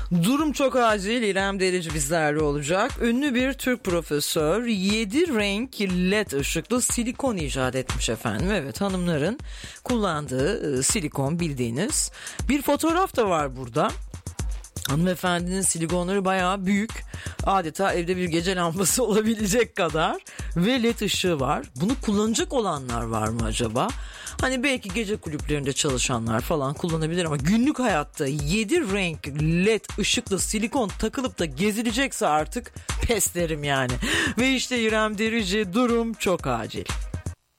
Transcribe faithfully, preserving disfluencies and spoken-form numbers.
Durum çok acil. İrem Derici bizlerle olacak. Ünlü bir Türk profesör yedi renk led ışıklı silikon icat etmiş efendim. Evet, hanımların kullandığı silikon bildiğiniz. Bir fotoğraf da var burada. Hanımefendinin silikonları bayağı büyük. Adeta evde bir gece lambası olabilecek kadar. Ve led ışığı var. Bunu kullanacak olanlar var mı acaba? Hani belki gece kulüplerinde çalışanlar falan kullanabilir ama günlük hayatta yedi renk led ışıklı silikon takılıp da gezilecekse artık pes derim yani. Ve işte İrem Derici, durum çok acil.